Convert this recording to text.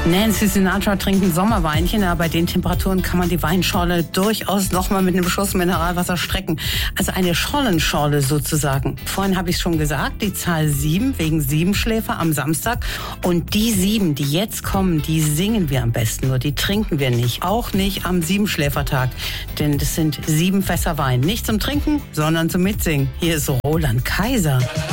Nancy Sinatra trinkt ein Sommerweinchen, aber bei den Temperaturen kann man die Weinschorle durchaus nochmal mit einem Schuss Mineralwasser strecken. Also eine Schollenschorle sozusagen. Vorhin habe ich schon gesagt, die Zahl 7 wegen Siebenschläfer am Samstag. Und die 7, die jetzt kommen, die singen wir am besten, nur die trinken wir nicht. Auch nicht am Siebenschläfertag, denn das sind 7 Fässer Wein. Nicht zum Trinken, sondern zum Mitsingen. Hier ist Roland Kaiser.